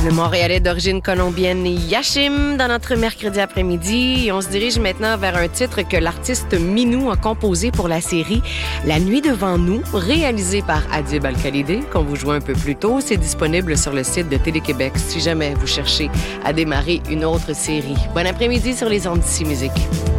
Le Montréalais d'origine colombienne Yashim dans notre mercredi après-midi. Et on se dirige maintenant vers un titre que l'artiste Minou a composé pour la série La nuit devant nous, réalisé par Adib Al-Khalidé, qu'on vous jouait un peu plus tôt. C'est disponible sur le site de Télé-Québec si jamais vous cherchez à démarrer une autre série. Bon après-midi sur les ondes d'ici musique.